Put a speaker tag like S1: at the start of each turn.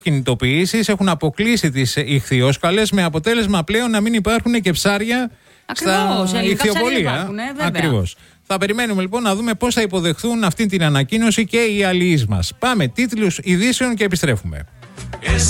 S1: κινητοποιήσεις έχουν αποκλείσει τις ιχθυόσκαλες, με αποτέλεσμα πλέον να μην υπάρχουν και ψάρια στα ιχθυοπολία. Ακριβώς. Θα περιμένουμε λοιπόν να δούμε πώς θα υποδεχθούν αυτή την ανακοίνωση και οι αλληλείς μας. Πάμε, τίτλους ειδήσεων και επιστρέφουμε.